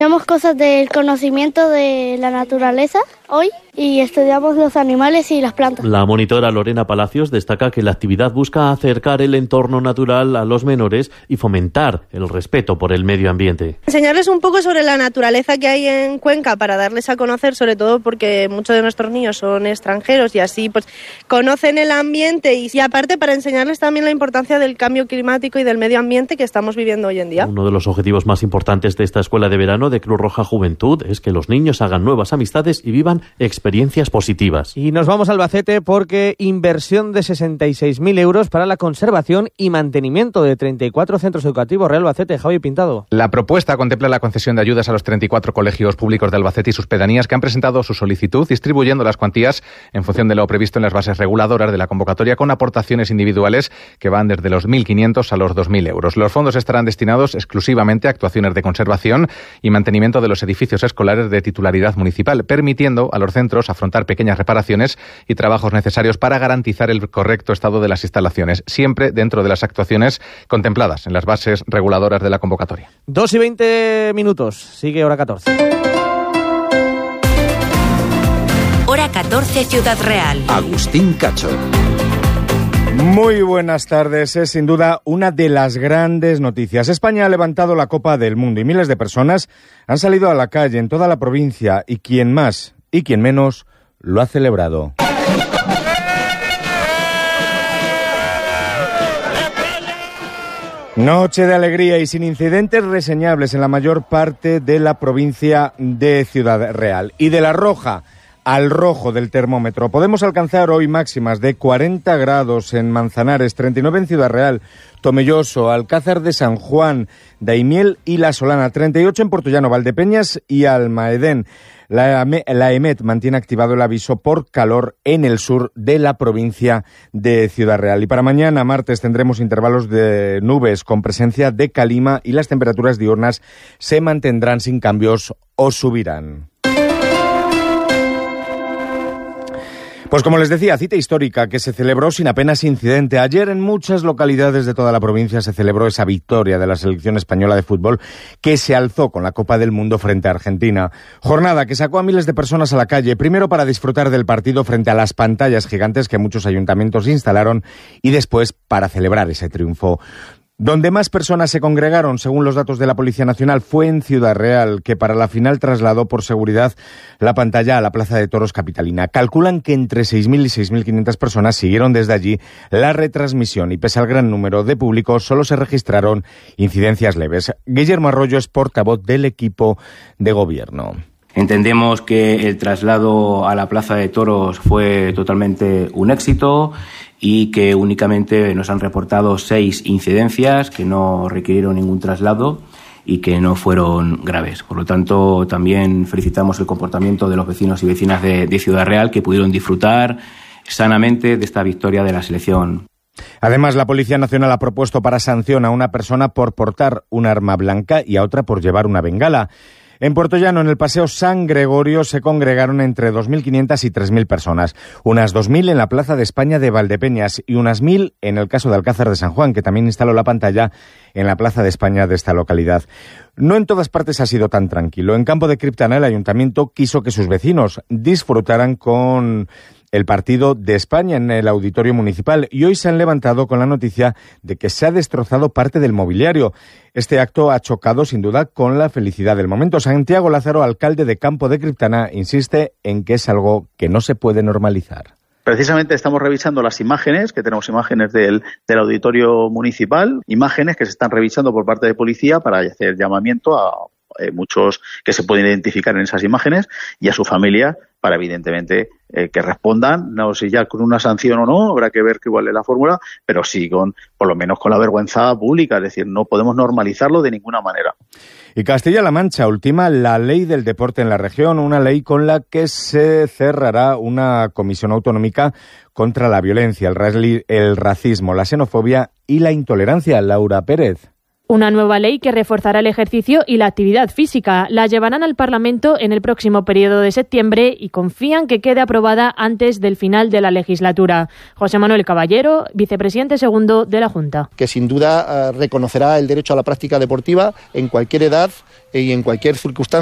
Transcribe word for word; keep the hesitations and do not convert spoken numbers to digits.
Estudiamos cosas del conocimiento de la naturaleza hoy y estudiamos los animales y las plantas. La monitora Lorena Palacios destaca que la actividad busca acercar el entorno natural a los menores y fomentar el respeto por el medio ambiente. Enseñarles un poco sobre la naturaleza que hay en Cuenca para darles a conocer, sobre todo porque muchos de nuestros niños son extranjeros y así pues conocen el ambiente y, y aparte para enseñarles también la importancia del cambio climático y del medio ambiente que estamos viviendo hoy en día. Uno de los objetivos más importantes de esta escuela de verano de Cruz Roja Juventud es que los niños hagan nuevas amistades y vivan experiencias positivas. Y nos vamos a Albacete porque inversión de sesenta y seis mil euros para la conservación y mantenimiento de treinta y cuatro centros educativos. Real Albacete, Javi Pintado. La propuesta contempla la concesión de ayudas a los treinta y cuatro colegios públicos de Albacete y sus pedanías que han presentado su solicitud, distribuyendo las cuantías en función de lo previsto en las bases reguladoras de la convocatoria, con aportaciones individuales que van desde los mil quinientos a los dos mil euros. Los fondos estarán destinados exclusivamente a actuaciones de conservación y mantenimiento de los edificios escolares de titularidad municipal, permitiendo a los centros afrontar pequeñas reparaciones y trabajos necesarios para garantizar el correcto estado de las instalaciones, siempre dentro de las actuaciones contempladas en las bases reguladoras de la convocatoria. Dos y veinte minutos, sigue hora catorce. Hora catorce, Ciudad Real. Agustín Cacho. Muy buenas tardes. Es sin duda una de las grandes noticias. España ha levantado la Copa del Mundo y miles de personas han salido a la calle en toda la provincia y quien más y quien menos lo ha celebrado. Noche de alegría y sin incidentes reseñables en la mayor parte de la provincia de Ciudad Real. Y de la roja al rojo del termómetro. Podemos alcanzar hoy máximas de cuarenta grados en Manzanares, treinta y nueve en Ciudad Real, Tomelloso, Alcázar de San Juan, Daimiel y La Solana, treinta y ocho en Portollano, Valdepeñas y Almaedén. La, la EMET mantiene activado el aviso por calor en el sur de la provincia de Ciudad Real. Y para mañana, martes, tendremos intervalos de nubes con presencia de calima y las temperaturas diurnas se mantendrán sin cambios o subirán. Pues como les decía, cita histórica que se celebró sin apenas incidente. Ayer en muchas localidades de toda la provincia se celebró esa victoria de la selección española de fútbol que se alzó con la Copa del Mundo frente a Argentina. Jornada que sacó a miles de personas a la calle, primero para disfrutar del partido frente a las pantallas gigantes que muchos ayuntamientos instalaron y después para celebrar ese triunfo. Donde más personas se congregaron, según los datos de la Policía Nacional, fue en Ciudad Real, que para la final trasladó por seguridad la pantalla a la Plaza de Toros capitalina. Calculan que entre seis mil y seis mil quinientas personas siguieron desde allí la retransmisión y pese al gran número de público, solo se registraron incidencias leves. Guillermo Arroyo es portavoz del equipo de gobierno. Entendemos que el traslado a la Plaza de Toros fue totalmente un éxito y que únicamente nos han reportado seis incidencias que no requirieron ningún traslado y que no fueron graves. Por lo tanto, también felicitamos el comportamiento de los vecinos y vecinas de, de Ciudad Real que pudieron disfrutar sanamente de esta victoria de la selección. Además, la Policía Nacional ha propuesto para sanción a una persona por portar un arma blanca y a otra por llevar una bengala. En Puertollano, en el Paseo San Gregorio, se congregaron entre dos mil quinientas y tres mil personas. Unas dos mil en la Plaza de España de Valdepeñas y unas mil en el caso de Alcázar de San Juan, que también instaló la pantalla en la Plaza de España de esta localidad. No en todas partes ha sido tan tranquilo. En Campo de Criptana, el Ayuntamiento quiso que sus vecinos disfrutaran con el partido de España en el auditorio municipal y hoy se han levantado con la noticia de que se ha destrozado parte del mobiliario. Este acto ha chocado sin duda con la felicidad del momento. Santiago Lázaro, alcalde de Campo de Criptana, insiste en que es algo que no se puede normalizar. Precisamente estamos revisando las imágenes, que tenemos imágenes del, del auditorio municipal, imágenes que se están revisando por parte de policía para hacer llamamiento a eh, muchos que se pueden identificar en esas imágenes y a su familia para evidentemente eh, que respondan, no sé ya con una sanción o no, habrá que ver qué cuál es la fórmula, pero sí con, por lo menos con la vergüenza pública, es decir, no podemos normalizarlo de ninguna manera. Y Castilla-La Mancha ultima la ley del deporte en la región, una ley con la que se cerrará una comisión autonómica contra la violencia, el, ra- el racismo, la xenofobia y la intolerancia. Laura Pérez. Una nueva ley que reforzará el ejercicio y la actividad física. La llevarán al Parlamento en el próximo periodo de septiembre y confían que quede aprobada antes del final de la legislatura. José Manuel Caballero, vicepresidente segundo de la Junta. Que sin duda reconocerá el derecho a la práctica deportiva en cualquier edad y en cualquier circunstancia.